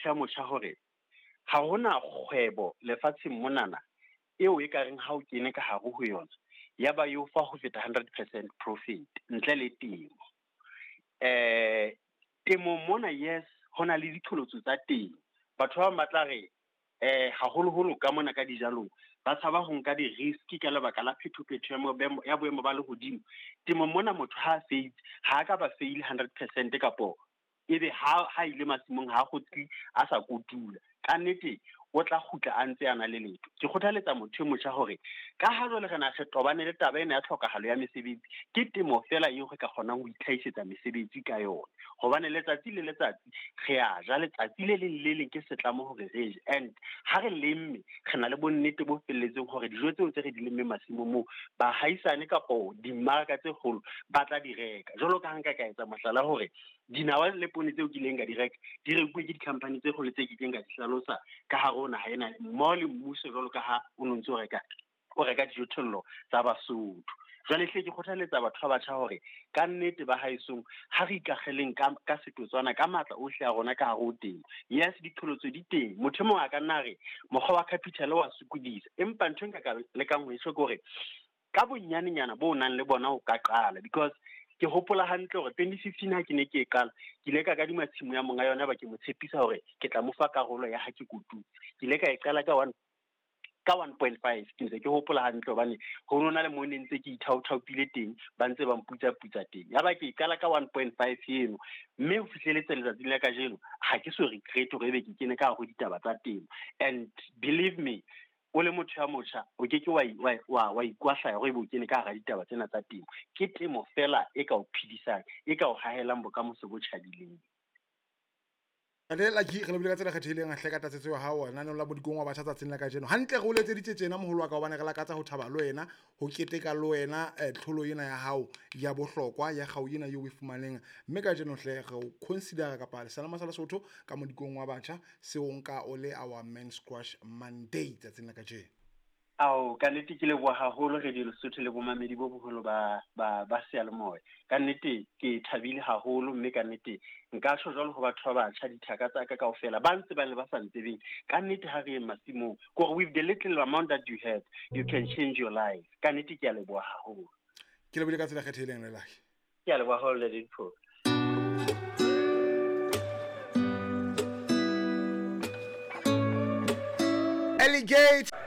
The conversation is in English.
motho ya motjha hore ha hona kgwebo lefatsheng monana eo e ka reng ha o kene ka hare ho yona yaba yo fa ho feta 100% profit ntle le temo. Temo mona yes hona le ditholotso tsa teng. Batho ba matla re haholo ka mona ka dijalong ba tshaba ho nka di-risk ka lebaka la phethophetho ya boemo ba lehodimo. Temo mona motho ha a fail ha ka ba fail 100% kapo ebe ha ile masimong ha kgutli a sa kotula ka nnete o tla khutla a ntse ana le letho. Ke kgothaletsa motho motjha hore ka ha jwale rena se tobane le taba ena ya tlhokahalo ya mesebetsi ke temo fela eo re ka kgonang ho itlhaisetsa mesebetsi ka yona hobane letsatsi le letsatsi re a ja letsatsi le leng ke setlamo hore re je and ha re lemme re na le bonnete bo felletseng hore dijo tseo tse re di lemme masimong moo ba haisane kapo dimmaraka tse kgolo ba tla di reka jwalo ka hanka ka etsa mohlala hore dinawa le pone tseo ke leng ka di reka di rekuwe ke di-company tse kgolo tse ke ileng ka di hlalosa ka harona ha ena mo le mmuso jwalo ka ha o nontse o reka dijothollo tsa Basotho. Jwale hle ke kgothaletsa batho ba batjha hore ka nnete ba haesong ha re ikageleng ka setotswana ka matla ohle a rona ka hare ho teng. Yes ditholotso di teng motho mo a ka nna re mokgwa wa capital wa sokodisa empa ntho nka ka le ka ngwe se gore ka bonyanenyana bo nang le bona o ka qala because ke hopola hantle hore 2015 ha ke ne ke qala ke ile ka kadima tshimo ya monga yona ba ke mo tshepisa hore ke tla mo fa karolo ya ha ke kotutse ke ile ka e qala ka 1.5 ke ntse ke hopola hantle hobane ho nona le mone ntse ke ithauthaupile teng ba ntse ba mputsa teng yaba ke qala ka 1.5 eno mme ho fihleletsa letsatsi la kajeno ha ke so regret hore ebe ke kene ka ho ditaba tsa temo and believe me o le motho ya motjha o ke wa ikwahla hore bo kene ka hara ditaba tsena tsa temo ke temo fela e ka o phidisang e ka o hahelang bokamoso bo tjhabileng. Adela ki re lebile ka tsela kgethileng a hleka tatsetso ya hao nna no la bodikong wa batjha tsatseng la ka jeno hantle go letse ditse tsena moholo wa ka hobane re la katsa ho thaba le wena ho keteka le wena tlholo ena ya hao ya bohlokwa ya gau ena yo o fumaneng mme ka jeno hle go consider ka pale sana masala sotho ka modikong wa batjha se o nka o le our men squash Monday tsatseng la ka jeno. Ao ka nnete ke leboha haholo re di Lesotho le bomamedi bo boholo ba seyalemoya ka nnete ke thabile haholo mme ka nnete nka tjho jwalo ho batho ba batjha dithaka tsa ka kaofela ba ntse ba le ba sa ntsebeng ka nnete ha re masimong gore with the little amount that you have you can change your life ka nnete ke a leboha haholo ke lebile ka tsela kgethileng le lahle ke a leboha haholo le ditho Alligator